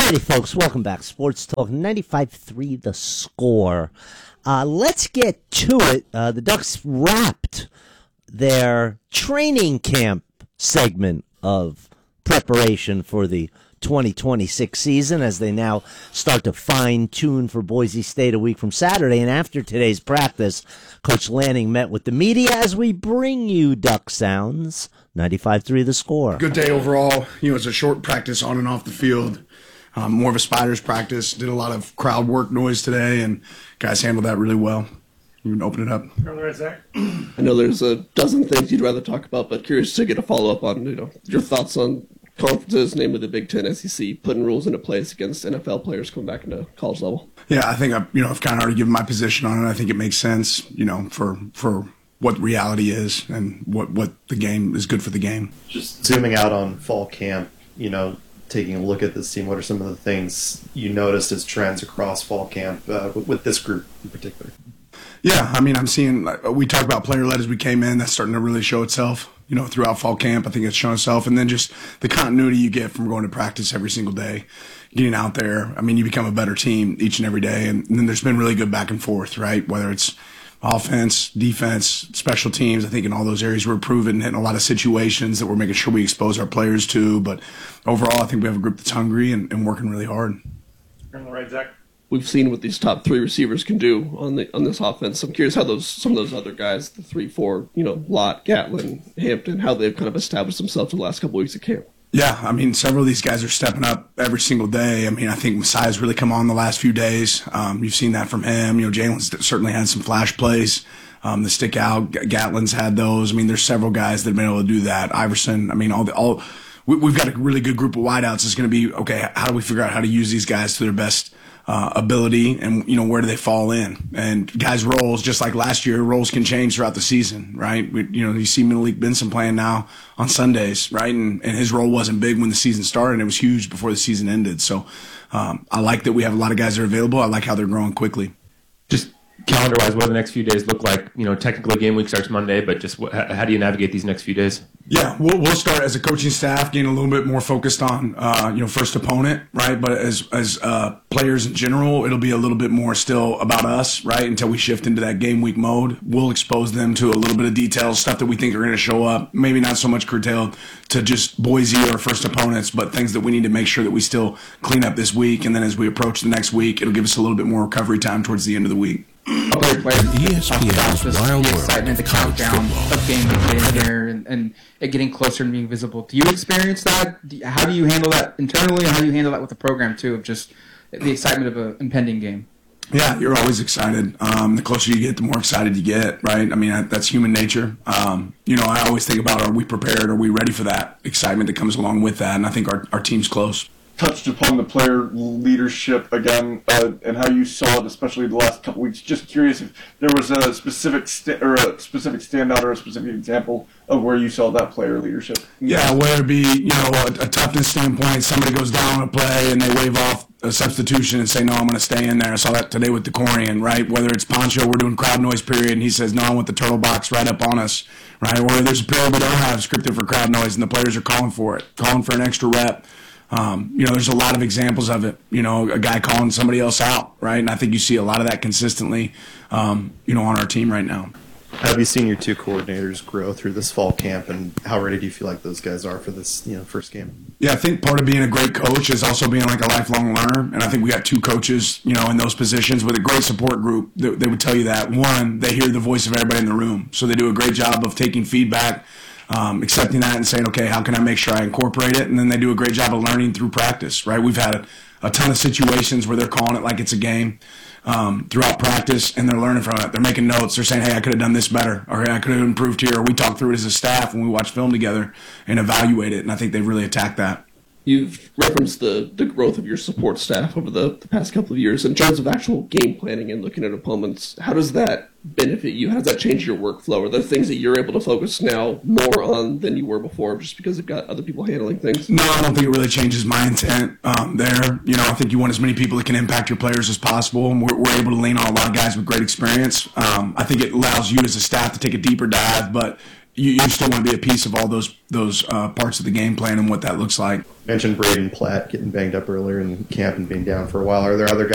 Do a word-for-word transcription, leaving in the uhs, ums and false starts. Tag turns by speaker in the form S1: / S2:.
S1: Alrighty, folks, welcome back. Sports Talk ninety-five three The Score. Uh, let's get to it. Uh, the Ducks wrapped their training camp segment of preparation for the twenty twenty-six season as they now start to fine-tune for Boise State a week from Saturday. And after today's practice, Coach Lanning met with the media as we bring you Duck Sounds. ninety-five three The Score.
S2: Good day overall. You know, it's a short practice on and off the field. Um, more of a Spiders practice. Did a lot of crowd work noise today, and guys handled that really well. You can open it up.
S3: I know there's a dozen things you'd rather talk about, but curious to get a follow-up on, you know, your thoughts on conferences, namely the Big Ten, S E C, putting rules into place against N F L players coming back into college level.
S2: Yeah, I think I've, you know, I've kind of already given my position on it. I think it makes sense, you know, for for what reality is and what, what the game is good for the game.
S4: Just zooming out on fall camp, you know, taking a look at this team, what are some of the things you noticed as trends across fall camp uh, with this group in particular?
S2: Yeah, I mean, I'm seeing, we talked about player-led as we came in. That's starting to really show itself, you know, throughout fall camp. I think it's shown itself. And then just the continuity you get from going to practice every single day, getting out there. I mean, you become a better team each and every day. And, and then there's been really good back and forth, right? Whether it's offense, defense, special teams. I think in all those areas we're proven in a lot of situations that we're making sure we expose our players to. But overall, I think we have a group that's hungry and, and working really hard.
S5: On the right, Zach.
S3: We've seen what these top three receivers can do on the on this offense. I'm curious how those some of those other guys, the three, four, you know, Lott, Gatlin, Hampton, how they've kind of established themselves in the last couple of weeks of camp.
S2: Yeah, I mean, several of these guys are stepping up every single day. I mean, I think Messiah's really come on the last few days. Um, you've seen that from him. You know, Jalen's certainly had some flash plays um, that stick out. Gatlin's had those. I mean, there's several guys that have been able to do that. Iverson. I mean, all the all we, we've got a really good group of wideouts. It's going to be okay. How do we figure out how to use these guys to their best Uh, ability, and you know, where do they fall in? And guys' roles, just like last year, roles can change throughout the season, right? We, you know, you see Malik Benson playing now on Sundays, right? And, and his role wasn't big when the season started, and it was huge before the season ended. So um, I like that we have a lot of guys that are available. I like how they're growing quickly.
S5: Just calendar-wise, what do the next few days look like? You know, technically game week starts Monday, but just what, how do you navigate these next few days?
S2: Yeah, we'll, we'll start as a coaching staff getting a little bit more focused on, uh, you know, first opponent, right? But as as uh, players in general, it'll be a little bit more still about us, right? Until we shift into that game week mode. We'll expose them to a little bit of details, stuff that we think are going to show up. Maybe not so much curtailed to just Boise or first opponents, but things that we need to make sure that we still clean up this week. And then as we approach the next week, it'll give us a little bit more recovery time towards the end of the week.
S6: Okay,
S7: E S P N's Wild
S6: the
S7: World
S6: excitement, the countdown of game week getting here and, and it getting closer and being visible. Do you experience that? Do you, how do you handle that internally, and how do you handle that with the program too, of just the excitement of an impending game?
S2: Yeah, you're always excited. Um, the closer you get, the more excited you get, right? I mean, that's human nature. Um, you know, I always think about, are we prepared? Are we ready for that excitement that comes along with that? And I think our, our team's close.
S8: Touched upon the player leadership again uh, and how you saw it, especially the last couple weeks. Just curious if there was a specific st- or a specific standout or a specific example of where you saw that player leadership.
S2: Yeah, whether it be, you know, a, a toughness standpoint, somebody goes down on a play and they wave off a substitution and say, no, I'm going to stay in there. I saw that today with DeCorian, right? Whether it's Poncho, we're doing crowd noise period, and he says, no, I want the turtle box right up on us, right? Or there's a period we don't have scripted for crowd noise and the players are calling for it, calling for an extra rep. Um, you know, there's a lot of examples of it. You know, a guy calling somebody else out, right? And I think you see a lot of that consistently, um, you know, on our team right now.
S4: How have you seen your two coordinators grow through this fall camp, and how ready do you feel like those guys are for this, you know, first game?
S2: Yeah, I think part of being a great coach is also being like a lifelong learner, and I think we got two coaches, you know, in those positions with a great support group. They, they would tell you that. One, they hear the voice of everybody in the room, so they do a great job of taking feedback, Um, accepting that and saying, okay, how can I make sure I incorporate it? And then they do a great job of learning through practice, right? We've had a, a ton of situations where they're calling it like it's a game um, throughout practice, and they're learning from it. They're making notes. They're saying, hey, I could have done this better, or hey, I could have improved here. Or we talk through it as a staff when we watch film together and evaluate it, and I think they've really attacked that.
S3: You've referenced the, the growth of your support staff over the, the past couple of years. In terms of actual game planning and looking at opponents, how does that benefit you? How does that change your workflow? Are there things that you're able to focus now more on than you were before just because you've got other people handling things?
S2: No, I don't think it really changes my intent um, there. You know, I think you want as many people that can impact your players as possible, and we're, we're able to lean on a lot of guys with great experience. Um, I think it allows you as a staff to take a deeper dive, but you, you still want to be a piece of all those those uh, parts of the game plan and what that looks like.
S4: Mentioned Braden Platt getting banged up earlier in camp and being down for a while. Are there other